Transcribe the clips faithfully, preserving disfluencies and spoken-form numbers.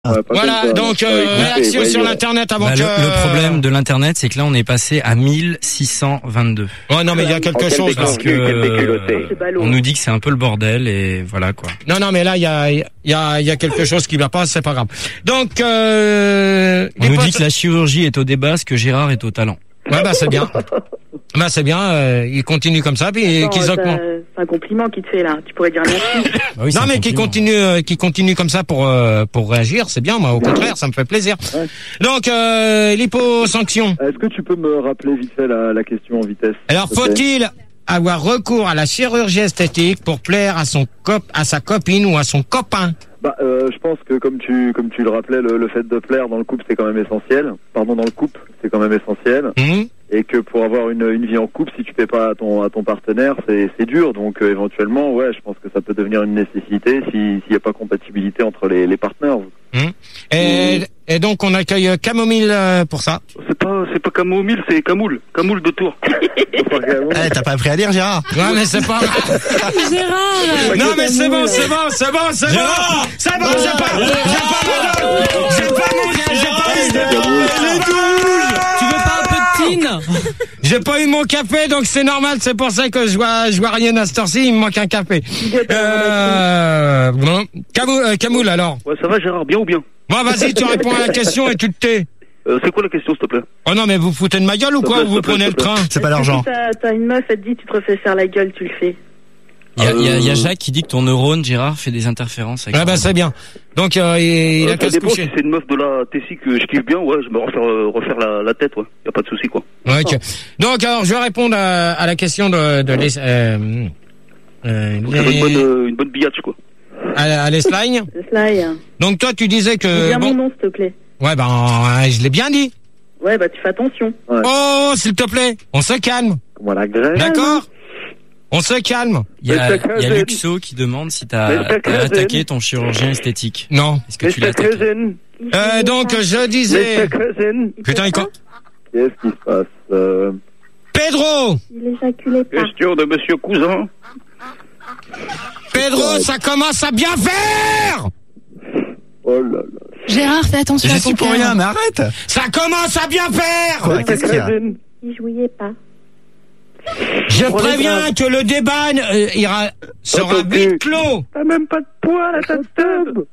Ah. Voilà, ça, donc ça, euh, écoutez, réaction ouais, sur ouais. l'internet avant Bah, que... le, le problème de l'internet, c'est que là, on est passé à mille six cent vingt-deux. Ouais, non, mais il y a quelque Oh, quel chose. Parce que Quel déculotté. euh, C'est ballot. on nous dit que c'est un peu le bordel et voilà quoi. Non, non, mais là, il y a, il y a, il y a quelque chose qui va pas, c'est pas grave. Donc, euh, On les nous dit potes- que la chirurgie est au débat, ce que Gérard est au talent. Ouais, bah, c'est bien. Bah, c'est bien, euh, il continue comme ça, puis Attends, qu'ils ça- augmentent. C'est un compliment qu'il te fait là. Tu pourrais dire merci. Bah oui, c'est Non, un mais qui compliment. continue, euh, qui continue comme ça pour, euh, pour réagir, c'est bien, moi, au contraire, ça me fait plaisir. Ouais. Donc, euh, l'hyposanction. Est-ce que tu peux me rappeler vite fait la, la question en vitesse? Alors, s'il te plaît? faut-il avoir recours à la chirurgie esthétique pour plaire à son cop, à sa copine ou à son copain? Bah, euh, je pense que comme tu comme tu le rappelais, le, le fait de plaire dans le couple c'est quand même essentiel. Pardon, dans le couple c'est quand même essentiel. Hum Et que pour avoir une, une vie en couple, si tu fais pas à ton à ton partenaire, c'est c'est dur. Donc euh, éventuellement, ouais, je pense que ça peut devenir une nécessité si s'il y a pas compatibilité entre les les partenaires. Hum. Et, et donc, on accueille euh, Camomille euh, pour ça. C'est pas, c'est pas Camomille, c'est Camoule. Camoule de Tours. Eh, t'as pas appris à lire, Gérard? Ouais, mais c'est pas... Gérard Non, mais c'est bon, c'est bon, c'est bon, c'est bon. C'est bon, j'ai pas, j'ai pas mon, j'ai pas mon, j'ai pas Tu veux pas un peu de tine? J'ai pas eu mon café, donc c'est normal, c'est pour ça que je vois, je vois rien à cette heure-ci, il me manque un café. Euh, bon. Camoul, euh, Camoul, alors. Ouais, ça va Gérard, bien ou bien? Bon, vas-y, tu réponds à la question et tu te tais. Euh, c'est quoi la question, s'il te plaît? Oh non, mais vous foutez de ma gueule ou quoi? S'il te plaît, Vous s'il te plaît, prenez le s'il te plaît. train? C'est pas l'argent. T'as t'as une meuf, elle te dit tu te refais faire la gueule, tu le fais. Il y a, il y a- il y a Euh, Jacques qui dit que ton neurone, Gérard, fait des interférences avec Ah bah, c'est bien. Donc, euh, il, il Euh, a qu'à ça se dépend si coucher. c'est une meuf de la Tessie que je kiffe bien, ouais, je me refaire, euh, refaire la, la tête, ouais. Y a pas de souci, quoi. Ouais, ok. Donc, alors, je vais répondre à, à la question de, de les, euh, euh, Donc, ça veut les- une bonne, euh, une bonne billage, quoi. à, à l'Espagne. Sly, Donc, toi, tu disais dis que, bien mon bon, nom, s'il te plaît. ouais, ben, euh, je l'ai bien dit. Ouais, bah tu fais attention. Oh, s'il te plaît, on se calme. Comment la graine? D'accord? On se calme. Il y a, Mister il y a Cousin. Luxo qui demande si t'as Mister t'as Cousin. attaqué ton chirurgien esthétique. Non. Est-ce que tu l'as attaqué? Cousin, Euh, donc, je disais, Cousin, putain, il, co- Qu'est-ce qui se passe? Euh... Pedro, Il éjaculait pas. question de Monsieur Cousin. Pedro, ça commence à bien faire! Oh là là. Gérard, fais attention Je à ton suis pour cœur. rien, mais arrête! Ça commence à bien faire! Quoi, qu'est-ce qu'il y a? Il jouait pas. Je préviens que le débat euh, ira, sera Attends, vite tu- clos. T'as même pas de poids, là, ta tube.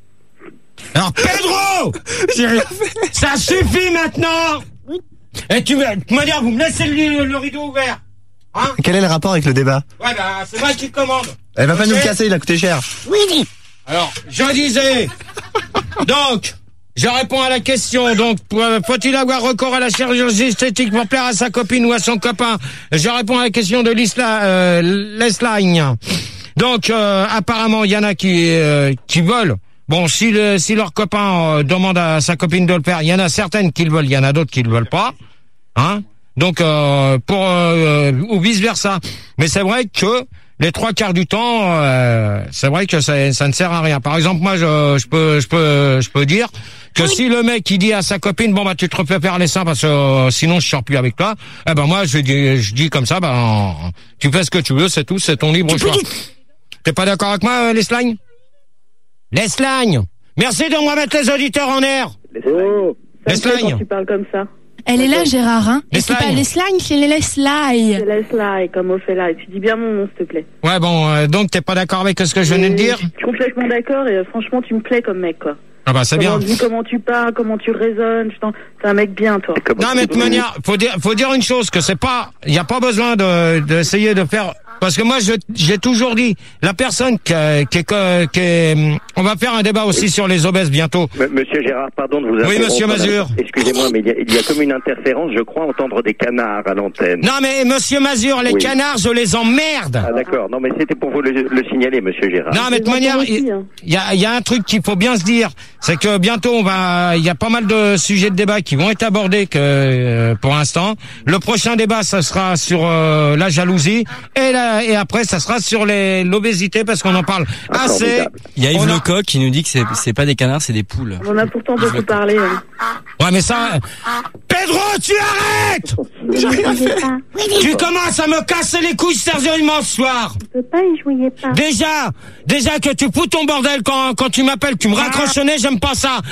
Alors, Pedro! J'ai rien fait. Ça suffit maintenant! Et tu veux, comment dire, vous me laissez le, le rideau ouvert? Hein? Quel est le rapport avec le débat? Ouais, bah, c'est moi qui commande. Elle va pas Ok. nous le casser, il a coûté cher. Alors, je disais, donc, je réponds à la question, donc, pour- faut-il avoir recours à la chirurgie esthétique pour plaire à sa copine ou à son copain? Je réponds à la question de l'Isla, euh, l'Espagne. Donc, euh, apparemment, il y en a qui, euh, qui veulent. Bon, si, le, si leur copain euh, demande à sa copine de le faire, il y en a certaines qui le veulent, il y en a d'autres qui le veulent pas. Hein? Donc, euh, pour, euh, ou vice versa. Mais c'est vrai que, les trois quarts du temps, euh, c'est vrai que ça, ça ne sert à rien. Par exemple, moi, je, je peux, je peux, je peux dire que si le mec il dit à sa copine, bon bah tu te refais faire les seins parce que euh, sinon je sors plus avec toi, eh ben moi je dis, je dis comme ça, ben tu fais ce que tu veux, c'est tout, c'est ton libre choix. T'es pas d'accord avec moi, euh, Leslagne? Leslagne, merci de moi mettre les auditeurs en air. Oh. Ça me fait Leslagne. quand tu parles comme ça. Elle est là, Gérard, hein. Et c'est Leslagne. pas les slangs, c'est les Leslagne. Je laisse là, et comme Ophélia. Et tu dis bien mon nom, s'il te plaît. Ouais bon, euh, donc t'es pas d'accord avec ce que je venais de dire? Je suis complètement d'accord et euh, franchement, tu me plais comme mec, quoi. Ah bah c'est bien. Comment, vu comment tu parles, comment tu raisonnes, je t'en- t'es un mec bien, toi. Non mais de toute manière, faut dire, faut dire une chose, que c'est pas, il y a pas besoin de d'essayer de faire, parce que moi je j'ai toujours dit, la personne qui, est- qui, est- qui est- on va faire un débat aussi sur les obèses bientôt. M- Monsieur Gérard, pardon de vous Oui, interrompre. monsieur Mazur. Excusez-moi, mais il y, a, il y a comme une interférence, je crois entendre des canards à l'antenne. Non mais Monsieur Mazur, les Oui. canards, je les emmerde. Ah d'accord, non mais c'était pour vous le, le signaler, Monsieur Gérard. Non mais de toute manière, il hein. y a, il y a un truc qu'il faut bien se dire, c'est que bientôt on va, il y a pas mal de sujets de débat qui vont être abordés que euh, pour l'instant. Le prochain débat, ça sera sur euh, la jalousie et la euh, et après ça sera sur les l'obésité parce qu'on en parle assez. Il y a Yves On a- Lecoq qui nous dit que c'est c'est pas des canards, c'est des poules. On en a pourtant beaucoup parlé. hein. Ouais, mais ça, Pedro, tu arrêtes. J'ai rien fait. Tu commences à me casser les couilles sérieusement ce soir. Je peux pas, je voyais pas. Déjà, déjà que tu fous ton bordel quand quand tu m'appelles, tu me raccroches au nez, j'aime pas ça.